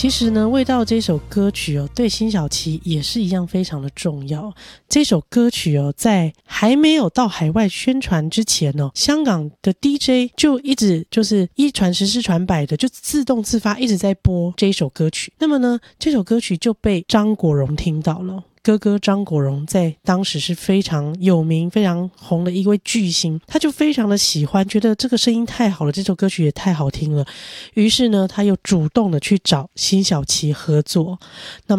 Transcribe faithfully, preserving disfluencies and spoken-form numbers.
其实呢，味道这首歌曲哦，对辛晓琪也是一样非常的重要。这首歌曲哦，在还没有到海外宣传之前哦，香港的 D J 就一直就是一传十十传百的，就自动自发一直在播这首歌曲。那么呢，这首歌曲就被张国荣听到了。哥哥张国荣在当时是非常有名非常红的一位巨星，他就非常的喜欢，觉得这个声音太好了，这首歌曲也太好听了，于是呢他又主动的去找辛晓琪合作。那么